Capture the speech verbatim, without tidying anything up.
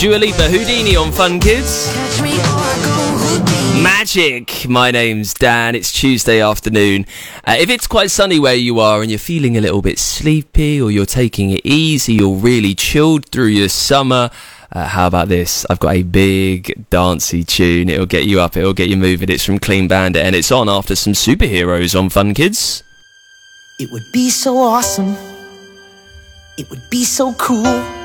Dua Lipa, Houdini on Fun Kids. Magic. My name's Dan. It's Tuesday afternoon. Uh, if it's quite sunny where you are and you're feeling a little bit sleepy, or you're taking it easy, you're really chilled through your summer, uh, how about this? I've got a big dancey tune. It'll get you up, it'll get you moving. It's from Clean Bandit, and it's on after some superheroes on Fun Kids. It would be so awesome. It would be so cool